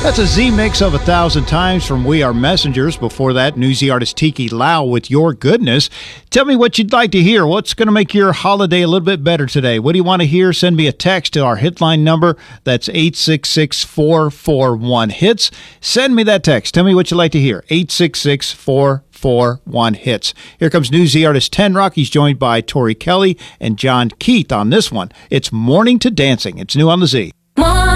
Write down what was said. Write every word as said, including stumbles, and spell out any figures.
That's a Z mix of A Thousand Times from We Are Messengers. Before that, newsy artist Tiki Lau with Your Goodness. Tell me what you'd like to hear. What's going to make your holiday a little bit better today? What do you want to hear? Send me a text to our hitline number. That's eight six six, four four one, HITS. Send me that text. Tell me what you'd like to hear. eight six six, four four one, HITS. Here comes newsy artist Ten Rock. He's joined by Tori Kelly and John Keith on this one. It's Morning to Dancing. It's new on the Z. Morning